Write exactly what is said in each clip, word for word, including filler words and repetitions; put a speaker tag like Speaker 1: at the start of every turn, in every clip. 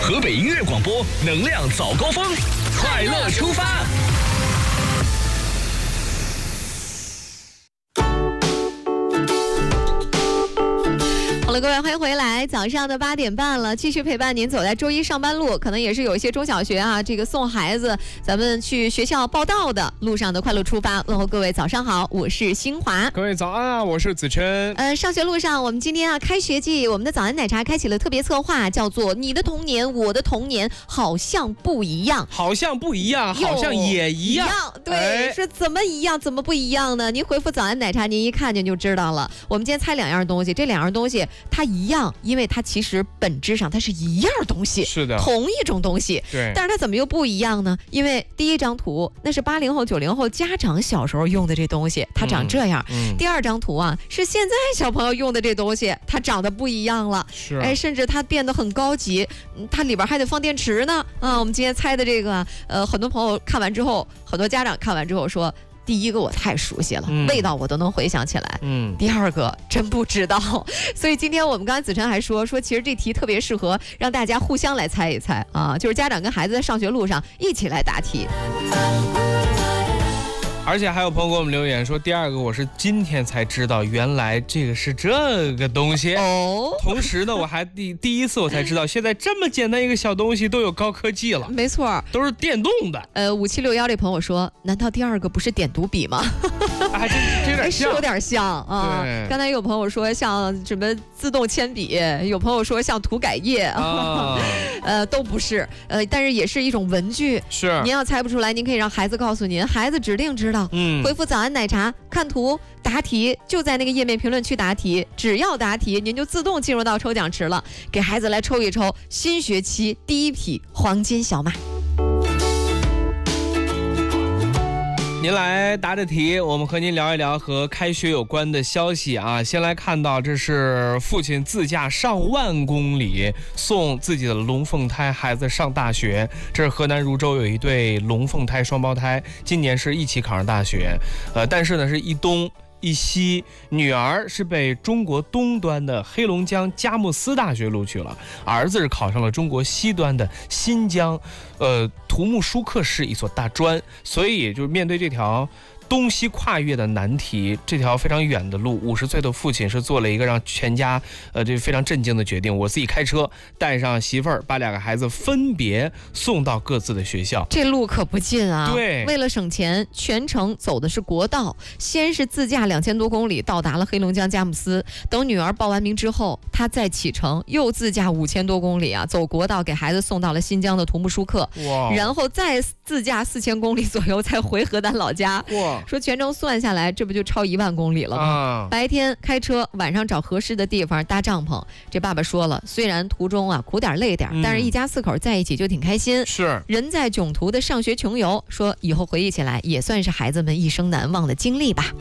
Speaker 1: 河北音乐广播，能量早高峰，快乐出发。
Speaker 2: 好了，各位，欢迎回来。早上的八点半了，继续陪伴您走在周一上班路，可能也是有一些中小学啊，这个送孩子咱们去学校报到的路上的快乐出发。问候各位早上好，我是新华。
Speaker 3: 各位早安啊，我是子琛。
Speaker 2: 呃，上学路上，我们今天啊开学季，我们的早安奶茶开启了特别策划，叫做你的童年，我的童年好像不一样。
Speaker 3: 好像不一样，好像也一样。
Speaker 2: 一样对、
Speaker 3: 哎，
Speaker 2: 说怎么一样，怎么不一样呢？您回复早安奶茶，您一看见就知道了。我们今天猜两样东西，这两样东西它一样，因为它其实本质上它是一样东西，
Speaker 3: 是的，
Speaker 2: 同一种东西。
Speaker 3: 对，
Speaker 2: 但是它怎么又不一样呢？因为第一张图那是八零后、九零后家长小时候用的这东西，它长这样。
Speaker 3: 嗯嗯、
Speaker 2: 第二张图啊，是现在小朋友用的这东西，它长得不一样了。
Speaker 3: 是，
Speaker 2: 哎，甚至它变得很高级，它里边还得放电池呢。啊，我们今天猜的这个，呃，很多朋友看完之后，很多家长看完之后说。第一个我太熟悉了、嗯，味道我都能回想起来。嗯，第二个真不知道，所以今天我们刚才子琛还说说，其实这题特别适合让大家互相来猜一猜啊，就是家长跟孩子在上学路上一起来答题。
Speaker 3: 而且还有朋友给我们留言说，第二个我是今天才知道，原来这个是这个东西哦。同时呢，我还第第一次我才知道，现在这么简单一个小东西都有高科技了。
Speaker 2: 没错，
Speaker 3: 都是电动的。
Speaker 2: 呃，五七六幺这朋友说，难道第二个不是点读笔吗？
Speaker 3: 还真有点像，
Speaker 2: 是有点像啊。刚才有朋友说像什么自动铅笔，有朋友说像涂改液啊，呃，都不是。呃，但是也是一种文具。
Speaker 3: 是。
Speaker 2: 您要猜不出来，您可以让孩子告诉您，孩子指定知道。嗯，回复早安奶茶，看图答题，就在那个页面评论区答题，只要答题，您就自动进入到抽奖池了，给孩子来抽一抽新学期第一匹黄金小马。
Speaker 3: 您来答着题，我们和您聊一聊和开学有关的消息啊。先来看到，这是父亲自驾上万公里送自己的龙凤胎孩子上大学。这是河南汝州有一对龙凤胎双胞胎，今年是一起考上大学，呃，但是呢是一东一西，女儿是被中国东端的黑龙江佳木斯大学录取了，儿子是考上了中国西端的新疆，呃，土木舒克市一所大专，所以就是面对这条东西跨越的难题，这条非常远的路，五十岁的父亲是做了一个让全家呃这非常震惊的决定，我自己开车带上媳妇儿，把两个孩子分别送到各自的学校。
Speaker 2: 这路可不近啊！
Speaker 3: 对，
Speaker 2: 为了省钱，全程走的是国道，先是自驾两千多公里到达了黑龙江佳木斯，等女儿报完名之后，他再启程，又自驾五千多公里啊，走国道给孩子送到了新疆的土木舒克，哇，然后再自驾四千公里左右，才回河南老家。哇！说全程算下来，这不就超一万公里了吗？啊、白天开车，晚上找合适的地方搭帐篷。这爸爸说了，虽然途中啊苦点累点、嗯，但是一家四口在一起就挺开心。
Speaker 3: 是
Speaker 2: 人在囧途的上学穷游，说以后回忆起来也算是孩子们一生难忘的经历吧。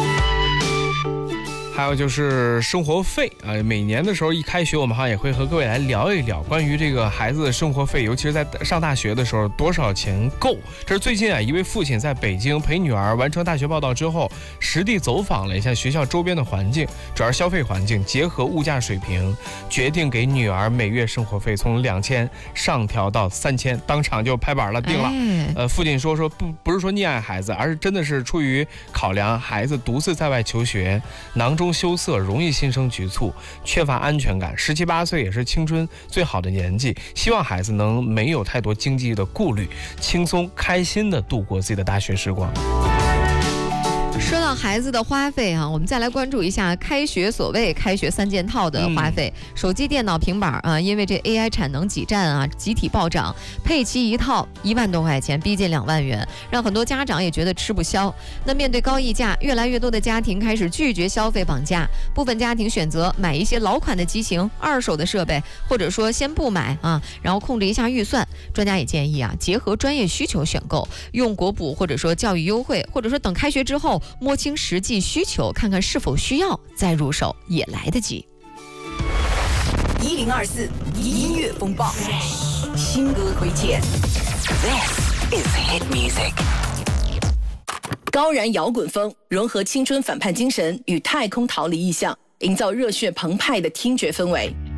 Speaker 3: 还有就是生活费啊，每年的时候一开学，我们好像也会和各位来聊一聊关于这个孩子的生活费，尤其是在上大学的时候多少钱够。这是最近啊，一位父亲在北京陪女儿完成大学报到之后，实地走访了一下学校周边的环境，主要是消费环境，结合物价水平，决定给女儿每月生活费从两千上调到三千，当场就拍板了，定了。哎、呃，父亲说说不不是说溺爱孩子，而是真的是出于考量孩子独自在外求学，囊中羞涩，容易心生局促，缺乏安全感。十七八岁也是青春最好的年纪，希望孩子能没有太多经济的顾虑，轻松开心地度过自己的大学时光。
Speaker 2: 说到孩子的花费啊，我们再来关注一下开学所谓开学三件套的花费、嗯、手机、电脑、平板啊，因为这 A I 产能挤占啊，集体暴涨，配齐一套一万多块钱，逼近两万元，让很多家长也觉得吃不消。那面对高溢价，越来越多的家庭开始拒绝消费绑架，部分家庭选择买一些老款的机型、二手的设备，或者说先不买啊，然后控制一下预算。专家也建议啊，结合专业需求选购，用国补或者说教育优惠，或者说等开学之后摸清实际需求，看看是否需要再入手也来得及。
Speaker 4: 一零二四音乐风暴，新歌推荐。This is hit music。高燃摇滚风融合青春反叛精神与太空逃离意象，营造热血澎湃的听觉氛围。